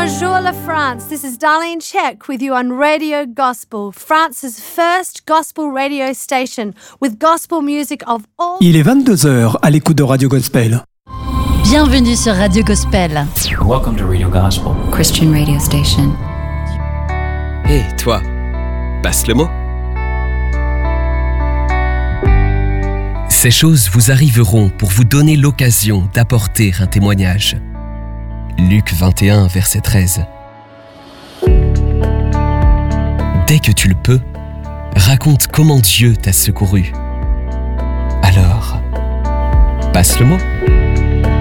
Bonjour la France, this is Darlene Check with you on Radio Gospel, France's first gospel radio station with gospel music of all... Il est 22h à l'écoute de Radio Gospel. Bienvenue sur Radio Gospel. Welcome to Radio Gospel, Christian radio station. Hé, toi, passe le mot. Ces choses vous arriveront pour vous donner l'occasion d'apporter un témoignage. Luc 21, verset 13. Dès que tu le peux, raconte comment Dieu t'a secouru. Alors, passe le mot.